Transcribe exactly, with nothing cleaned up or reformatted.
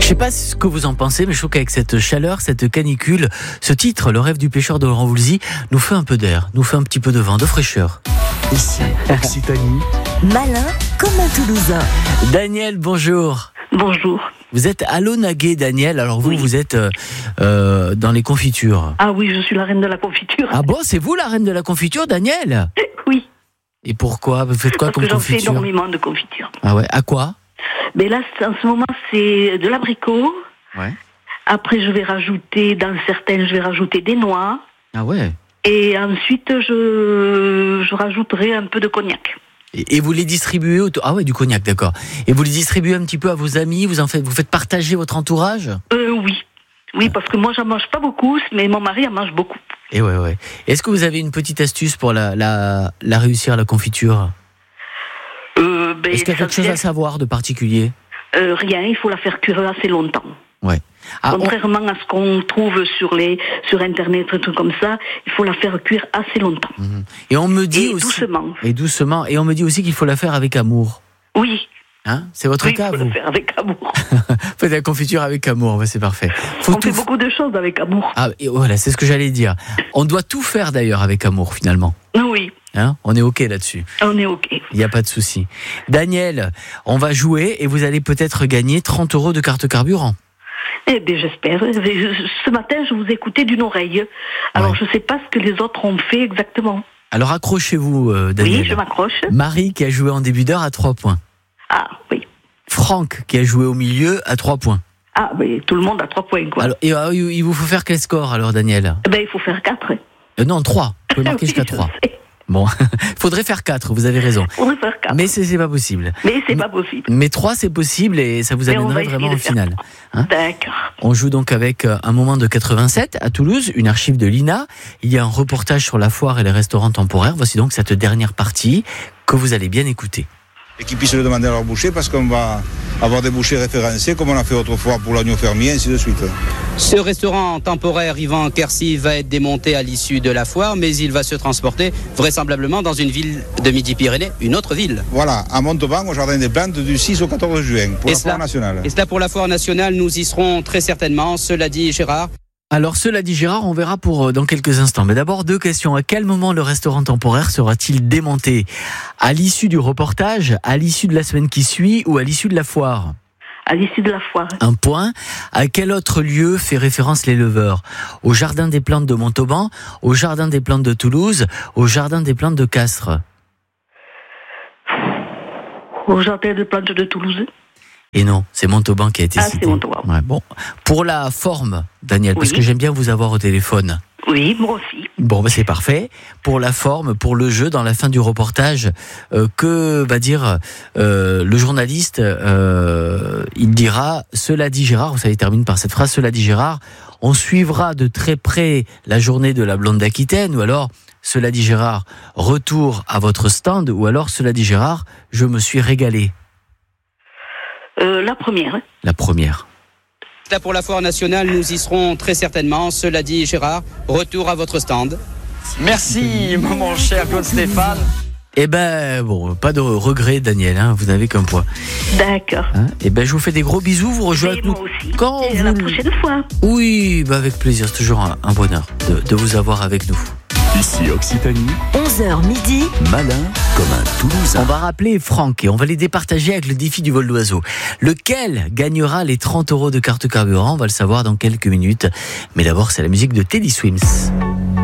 sais pas ce que vous en pensez, mais je trouve qu'avec cette chaleur, cette canicule, ce titre, Le rêve du pêcheur de Laurent Voulzy, nous fait un peu d'air, nous fait un petit peu de vent, de fraîcheur. Ici, Occitanie. Malin comme un Toulousain. Daniel, bonjour. Bonjour. Vous êtes à Launaguet, Daniel. Alors vous, Oui. vous êtes euh, euh, dans les confitures. Ah oui, je suis la reine de la confiture. Ah bon, c'est vous la reine de la confiture, Daniel? Oui, Et pourquoi? Vous faites quoi parce comme que j'en fais confiture? énormément de confiture. Ah ouais, à quoi? Mais là, c'est- en ce moment, c'est de l'abricot. Ouais. Après, je vais rajouter, dans certaines, je vais rajouter des noix. Ah ouais. Et ensuite, je, je rajouterai un peu de cognac. Et, et vous les distribuez autour... Ah ouais, du cognac, d'accord. Et vous les distribuez un petit peu à vos amis, vous en faites, vous faites partager votre entourage? Euh, oui. Oui, parce que moi, j'en mange pas beaucoup, mais mon mari en mange beaucoup. Et ouais, ouais. Est-ce que vous avez une petite astuce pour la, la, la réussir, la confiture? Euh, ben, Est-ce qu'il y a quelque ça chose fait- à savoir de particulier? euh, Rien, il faut la faire cuire assez longtemps. Ouais. Ah, on- Contrairement à ce qu'on trouve sur les sur internet, un truc comme ça, il faut la faire cuire assez longtemps. Mhm. Et on me dit Et aussi... doucement. Et doucement. Et on me dit aussi qu'il faut la faire avec amour. Oui, Hein? C'est votre oui, il cas, faut vous? le faire avec amour. Faites la confiture avec amour, ouais, c'est parfait. Faut On tout fait beaucoup de choses avec amour. Ah, et voilà, c'est ce que j'allais dire. On doit tout faire d'ailleurs avec amour, finalement. Oui, Hein? On est OK là-dessus. on est OK. Il n'y a pas de souci. Daniel, on va jouer et vous allez peut-être gagner trente euros de carte carburant. Eh bien, j'espère. Ce matin, je vous écoutais d'une oreille. Alors, Ouais. je ne sais pas ce que les autres ont fait exactement. Alors accrochez-vous, euh, Daniel. Oui, je m'accroche. Marie qui a joué en début d'heure à trois points. Ah, oui. Franck qui a joué au milieu à trois points. Ah, oui, tout le monde a trois points, quoi. Alors, et, euh, il vous faut faire quel score alors, Daniel? Eh ben, il faut faire quatre. euh, Non, trois. Vous pouvez marquer Oui, jusqu'à je trois. sais. Bon, faudrait faire quatre, vous avez raison. Il faudrait faire quatre. Mais c'est c'est pas possible. Mais c'est pas possible. Mais trois, c'est possible et ça vous Mais on va amènerait essayer vraiment de au faire final. Hein? D'accord. On joue donc avec euh, un moment de quatre-vingt-sept à Toulouse, une archive de l'I N A. Il y a un reportage sur la foire et les restaurants temporaires. Voici donc cette dernière partie que vous allez bien écouter. Et qu'ils puissent le demander à leur boucher parce qu'on va avoir des bouchers référencés comme on a fait autrefois pour l'agneau fermier, ainsi de suite. Ce restaurant temporaire Yvan Quercy va être démonté à l'issue de la foire, mais il va se transporter vraisemblablement dans une ville de Midi-Pyrénées, une autre ville. Voilà, à Montauban, au Jardin des Plantes, du six au quatorze juin, pour Et la cela- foire nationale. Et cela pour la foire nationale, nous y serons très certainement, cela dit Gérard. Alors cela dit Gérard, on verra pour euh, dans quelques instants. Mais d'abord deux questions. À quel moment le restaurant temporaire sera-t-il démonté? À l'issue du reportage, à l'issue de la semaine qui suit ou à l'issue de la foire? À l'issue de la foire. Un point. À quel autre lieu fait référence l'éleveur? Au Jardin des Plantes de Montauban, au Jardin des Plantes de Toulouse, au Jardin des Plantes de Castres? Au jardin de plantes de Toulouse. Et non, c'est Montauban qui a été Ah, cité. c'est Montauban. Ouais, bon. Pour la forme, Daniel, parce Oui. que j'aime bien vous avoir au téléphone. Oui, moi aussi. Bon, bah c'est parfait. Pour la forme, pour le jeu, dans la fin du reportage, euh, que va dire euh, le journaliste? euh, Il dira, cela dit Gérard, vous savez, il termine par cette phrase, cela dit Gérard, on suivra de très près la journée de la blonde d'Aquitaine, ou alors, cela dit Gérard, retour à votre stand, ou alors, cela dit Gérard, je me suis régalé. Euh, la première. hein. La première. Là pour la foire nationale, nous y serons très certainement, cela dit Gérard. Retour à votre stand. Merci, mon cher Claude Stéphane. Eh ben, bon, pas de regret, Daniel, hein, vous n'avez qu'un point. D'accord. Hein, eh ben, je vous fais des gros bisous, vous rejouez Et avec nous. moi aussi. Quand Et à vous... la prochaine fois. Oui, bah avec plaisir, c'est toujours un, un bonheur de, de vous avoir avec nous. Ici, Occitanie. onze heures midi. Malin comme un On Toulousain. va rappeler Franck et on va les départager avec le défi du vol d'oiseau. Lequel gagnera les trente euros de carte carburant? On va le savoir dans quelques minutes. Mais d'abord, c'est la musique de Teddy Swims.